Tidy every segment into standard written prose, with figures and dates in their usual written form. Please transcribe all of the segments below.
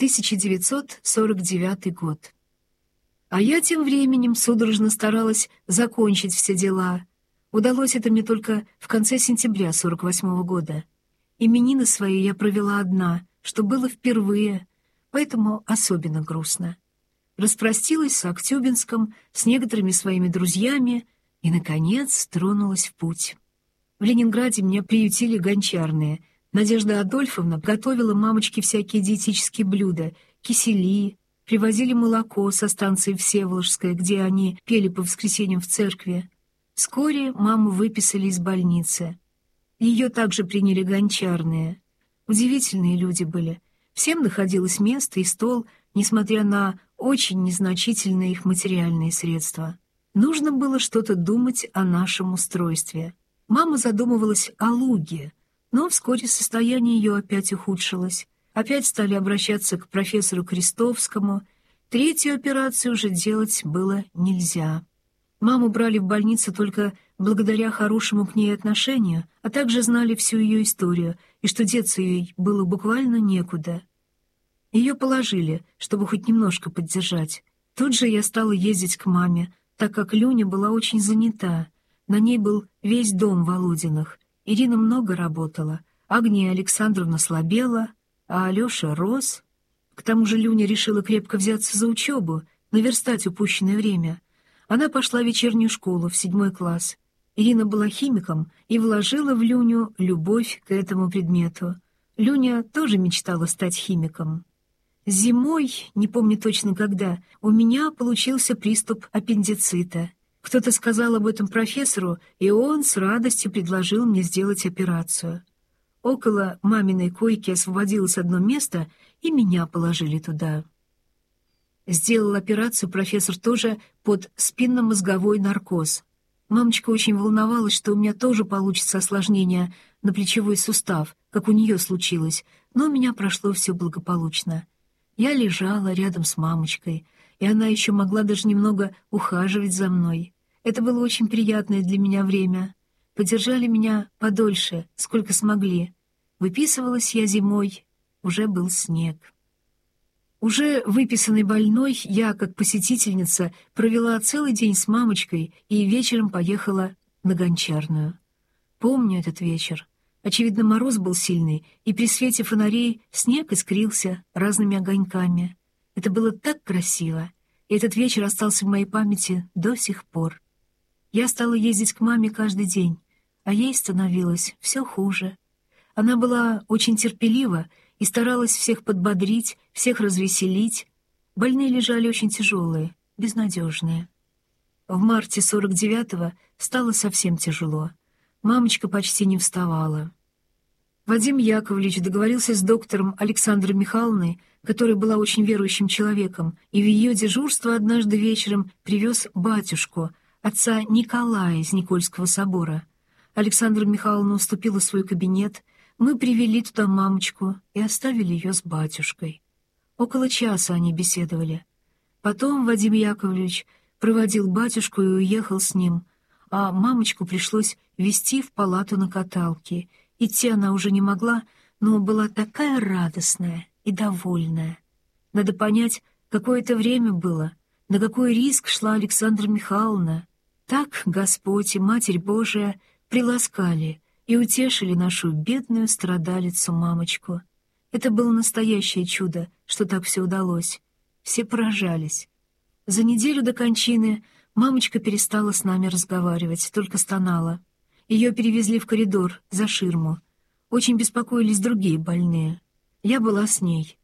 1949 год. А я тем временем судорожно старалась закончить все дела. Удалось это мне только в конце сентября 48 года. Именины свои я провела одна, что было впервые, поэтому особенно грустно. Распростилась с Актюбинском, с некоторыми своими друзьями и, наконец, тронулась в путь. В Ленинграде меня приютили гончарные. Надежда Адольфовна готовила мамочке всякие диетические блюда, кисели, привозили молоко со станции Всеволожская, где они пели по воскресеньям в церкви. Вскоре маму выписали из больницы. Ее также приняли гончарные. Удивительные люди были. Всем находилось место и стол, несмотря на очень незначительные их материальные средства. Нужно было что-то думать о нашем устройстве. Мама задумывалась о луге, но вскоре состояние ее опять ухудшилось. Опять стали обращаться к профессору Крестовскому. Третью операцию уже делать было нельзя. Маму брали в больницу только благодаря хорошему к ней отношению, а также знали всю ее историю, и что деться ей было буквально некуда. Ее положили, чтобы хоть немножко поддержать. Тут же я стала ездить к маме, так как Люня была очень занята. На ней был весь дом Володиных. Ирина много работала, Агния Александровна слабела, а Алеша рос. К тому же Люня решила крепко взяться за учебу, наверстать упущенное время. Она пошла в вечернюю школу, в 7 класс. Ирина была химиком и вложила в Люню любовь к этому предмету. Люня тоже мечтала стать химиком. Зимой, не помню точно когда, у меня получился приступ аппендицита. Кто-то сказал об этом профессору, и он с радостью предложил мне сделать операцию. Около маминой койки освободилось одно место, и меня положили туда. Сделал операцию профессор тоже под спинномозговой наркоз. Мамочка очень волновалась, что у меня тоже получится осложнение на плечевой сустав, как у нее случилось, но у меня прошло все благополучно. Я лежала рядом с мамочкой, и она еще могла даже немного ухаживать за мной. Это было очень приятное для меня время. Подержали меня подольше, сколько смогли. Выписывалась я зимой, уже был снег. Уже выписанной больной я, как посетительница, провела целый день с мамочкой и вечером поехала на Гончарную. Помню этот вечер. Очевидно, мороз был сильный, и при свете фонарей снег искрился разными огоньками. Это было так красиво, и этот вечер остался в моей памяти до сих пор. Я стала ездить к маме каждый день, а ей становилось все хуже. Она была очень терпелива и старалась всех подбодрить, всех развеселить. Больные лежали очень тяжелые, безнадежные. В марте 49-го стало совсем тяжело. Мамочка почти не вставала. Вадим Яковлевич договорился с доктором Александрой Михайловной, которая была очень верующим человеком, и в ее дежурство однажды вечером привез батюшку, отца Николая из Никольского собора. Александра Михайловна уступила свой кабинет, мы привели туда мамочку и оставили ее с батюшкой. Около часа они беседовали. Потом Вадим Яковлевич проводил батюшку и уехал с ним, а мамочку пришлось везти в палату на каталке. Идти она уже не могла, но была такая радостная и довольная. Надо понять, какое это время было, на какой риск шла Александра Михайловна. Так Господь и Матерь Божия приласкали и утешили нашу бедную страдалицу-мамочку. Это было настоящее чудо, что так все удалось. Все поражались. За неделю до кончины мамочка перестала с нами разговаривать, только стонала. Ее перевезли в коридор, за ширму. Очень беспокоились другие больные. Я была с ней.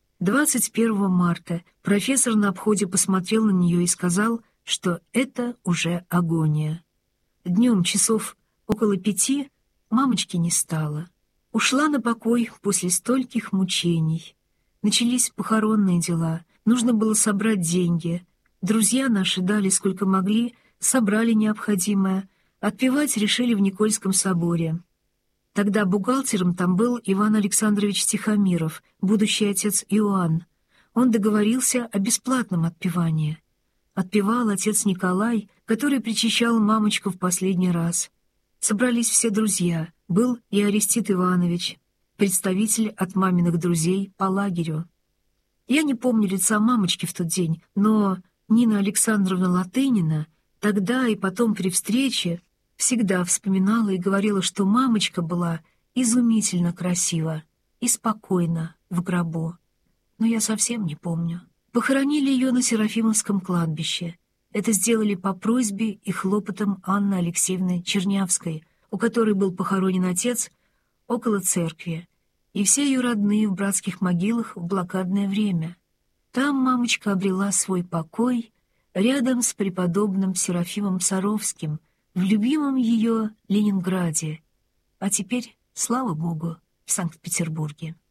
21 марта профессор на обходе посмотрел на нее и сказал, что это уже агония. Днем часов около 5 мамочки не стало. Ушла на покой после стольких мучений. Начались похоронные дела, нужно было собрать деньги. Друзья наши дали сколько могли, собрали необходимое. Отпевать решили в Никольском соборе. Тогда бухгалтером там был Иван Александрович Тихомиров, будущий отец Иоанн. Он договорился о бесплатном отпевании. Отпевал отец Николай, который причащал мамочку в последний раз. Собрались все друзья. Был и Арестит Иванович, представитель от маминых друзей по лагерю. Я не помню лица мамочки в тот день, но Нина Александровна Латынина тогда и потом при встрече всегда вспоминала и говорила, что мамочка была изумительно красива и спокойна в гробу. Но я совсем не помню. Похоронили ее на Серафимовском кладбище. Это сделали по просьбе и хлопотам Анны Алексеевны Чернявской, у которой был похоронен отец около церкви, и все ее родные в братских могилах в блокадное время. Там мамочка обрела свой покой рядом с преподобным Серафимом Саровским в любимом ее Ленинграде, а теперь, слава Богу, в Санкт-Петербурге.